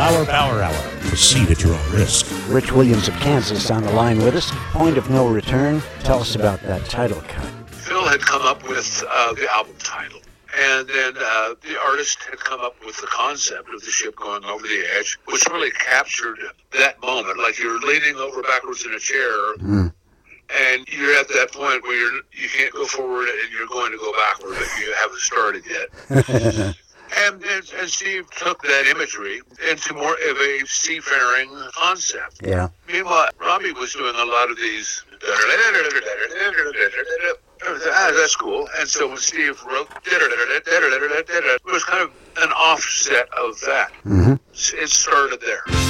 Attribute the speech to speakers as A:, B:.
A: Power Hour. Proceed at your own risk.
B: Rich Williams of Kansas on the line with us. Point of No Return. Tell us about that title cut.
C: Phil had come up with the album title. And then the artist had come up with the concept of the ship going over the edge, which really captured that moment. Like you're leaning over backwards in a chair, and you're at that point where you can't go forward and you're going to go backward, but you haven't started yet. And Steve took that imagery into more of a seafaring concept.
B: Yeah.
C: Meanwhile, Robbie was doing a lot of these. That's cool. And so when Steve wrote, it was kind of an offset of that. It started there.